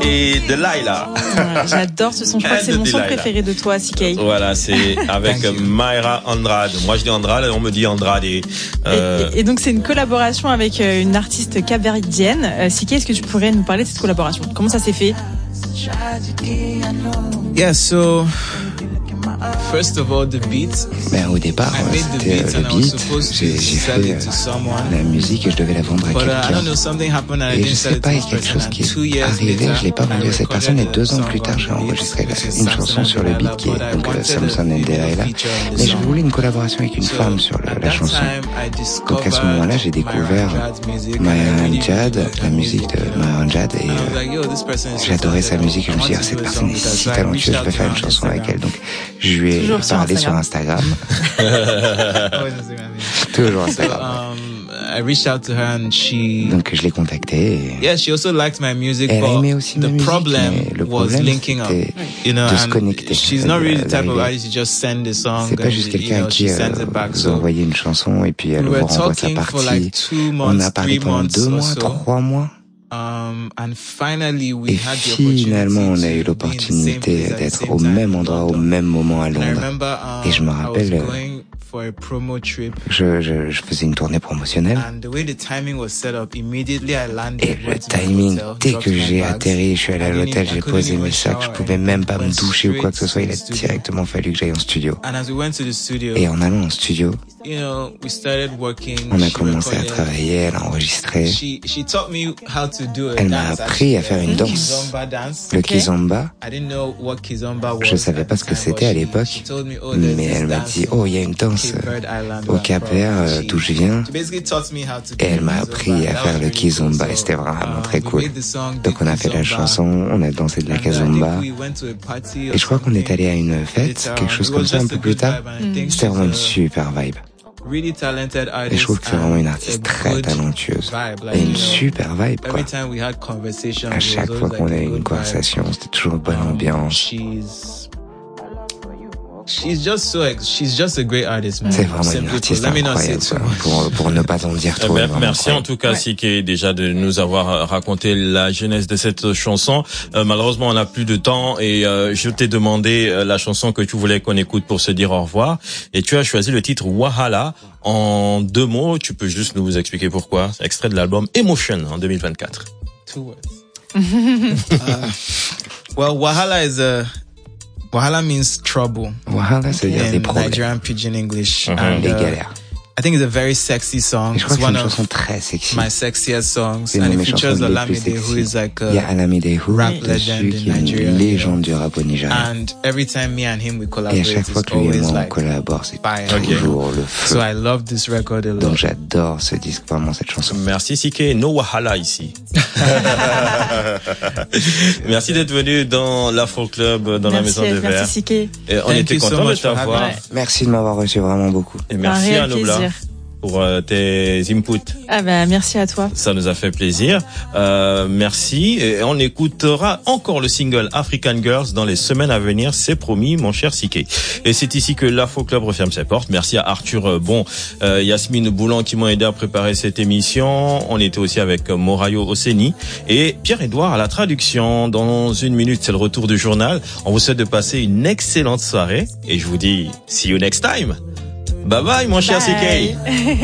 et Delilah. J'adore ce son, je crois que c'est mon son préféré de toi, CK. Voilà, c'est avec Mayra Andrade. Moi je dis Andrade, on me dit Andrade. Et donc c'est une collaboration avec une artiste capverdienne. CK, est-ce que tu pourrais nous parler de cette collaboration? Comment ça s'est fait? Yeah, so first of all, the beat. Au départ, c'était le beat. J'ai fait la musique et je devais la vendre à quelqu'un. Et je sais pas, il y a quelque chose qui est arrivé, je l'ai pas vendu à cette personne et 2 ans plus tard, j'ai enregistré une chanson sur le beat qui est donc Samson and Delilah. Mais je voulais une collaboration avec une femme sur la chanson. Donc à ce moment-là, j'ai découvert Myra Jad, la musique de Myra Jad et j'adorais sa musique et je me suis dit, cette personne est si talentueuse, je vais faire une chanson avec elle. Donc je lui ai parlé sur Instagram. Toujours Instagram. I reached out to her and she. Donc je l'ai contactée. Yeah, she also liked my music. Elle aimait aussi ma musique. Le problème linking up. De se connecter. She's not really the type of artist you just send a song. C'est pas juste quelqu'un qui vous envoie une chanson et puis elle vous renvoie sa partie. On a parlé pendant 2 mois, 3 mois. Et finalement, on a eu l'opportunité d'être au même endroit, au même moment à Londres. Et je me rappelle, je faisais une tournée promotionnelle. Et le timing, dès que j'ai atterri, je suis allé à l'hôtel, j'ai posé mes sacs, je pouvais même pas me doucher ou quoi que ce soit. Il a directement fallu que j'aille en studio. Et en allant en studio, on a commencé à travailler, elle a enregistré. Elle m'a appris à faire une danse, le kizomba. Je savais pas ce que c'était à l'époque, mais elle m'a dit, il y a une danse au Cap-Vert d'où je viens. Et elle m'a appris à faire le kizomba et c'était vraiment très cool. Donc on a fait la chanson, on a dansé de la kizomba. Et je crois qu'on est allé à une fête, quelque chose comme ça un peu plus tard. C'était vraiment une super vibe. Et je trouve que c'est vraiment une artiste très talentueuse. Et une super vibe, quoi. À chaque fois qu'on a eu une conversation, c'était toujours une bonne ambiance. She's just a great artist, man. C'est vraiment une artiste incroyable, pour ne pas en dire trop. Merci en tout cas, CK, déjà de nous avoir raconté la genèse de cette chanson. Malheureusement, on n'a plus de temps et je t'ai demandé la chanson que tu voulais qu'on écoute pour se dire au revoir. Et tu as choisi le titre Wahala. En 2 mots, tu peux juste nous expliquer pourquoi. C'est extrait de l'album Emotion en 2024. 2 words. Well, Wahala means trouble. Wahala, ça veut dire des problèmes. Nigerian Pidgin English. And des galères. I think it's a very sexy song. Et je crois que c'est une chanson très sexy. My sexiest songs. C'est une de mes chansons les plus sexy. Who is like a Il y a Alamide Who rap dessus, legend qui est une légende du rap au Nigeria. And every time me and him we collaborate, et à chaque fois que lui et moi on collabore, c'est toujours le feu. So I love this record a lot. Donc j'adore ce disque, vraiment cette chanson. Merci CK, no Wahala ici. Merci d'être venu dans l'Afro Club, dans la Maison de Verre. Merci CK. Et on était content de t'avoir. Merci de m'avoir reçu vraiment beaucoup. Et merci à Nobla pour tes inputs. Merci à toi. Ça nous a fait plaisir. Merci. Et on écoutera encore le single African Girls dans les semaines à venir. C'est promis, mon cher CK. Et c'est ici que l'Afro Club referme ses portes. Merci à Arthur Yasmine Boulan qui m'ont aidé à préparer cette émission. On était aussi avec Morayo Oseni et Pierre-Édouard à la traduction. Dans 1 minute, c'est le retour du journal. On vous souhaite de passer une excellente soirée et je vous dis see you next time. Bye bye, mon cher CK.